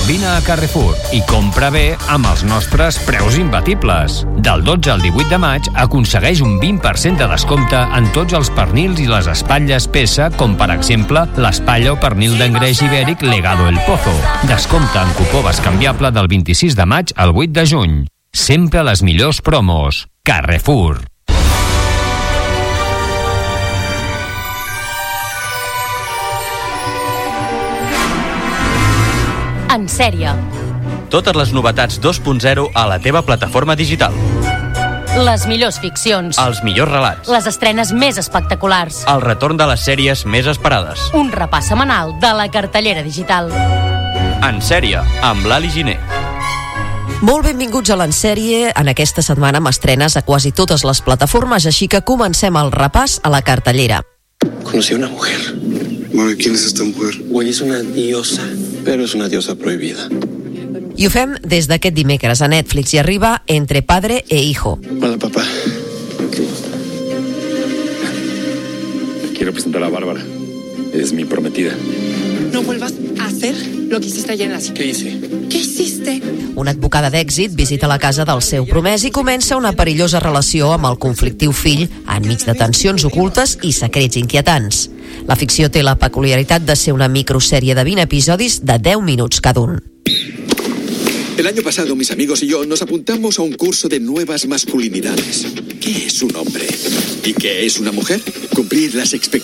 Vine a Carrefour i compra bé amb els nostres preus imbatibles. Del 12 al 18 de maig aconsegueix un 20% de descompte en tots els pernils i les espatlles peça, com per exemple l'espatlla o pernil d'engreix ibèric Legado El Pozo. Descompte en cupó bescanviable del 26 de maig al 8 de juny. Sempre les millors promos. Carrefour. En sèrie. Totes les novetats 2.0 a la teva plataforma digital. Les millors ficcions. Els millors relats. Les estrenes més espectaculars. El retorn de les sèries més esperades. Un repàs setmanal de la cartellera digital. En sèrie, amb l'Ali Giner. Molt benvinguts a l'Ensèrie. En aquesta setmana amb estrenes a quasi totes les plataformes, així que comencem el repàs a la cartellera. Conocí a una mujer. Bueno, ¿quién es esta mujer? Hoy es una diosa, pero es una diosa prohibida. I ho fem des d'aquest dimecres a Netflix i arriba Entre padre e hijo. Hola, papá. Quiero presentar a Bárbara. Es mi prometida. No vuelvas a hacer lo que hiciste ayer en la cita. ¿Qué hice? ¿Qué hiciste? Una advocada d'èxit visita la casa del seu promès i comença una perillosa relació amb el conflictiu fill enmig de tensions ocultes i secrets inquietants. La ficció té la peculiaritat de ser una microsèrie de 20 episodis de 10 minuts cada un. El año pasado mis amigos y yo nos apuntamos a un curso de nuevas masculinidades. ¿Qué es un hombre? ¿Y qué es una mujer? Cumplir las expectativas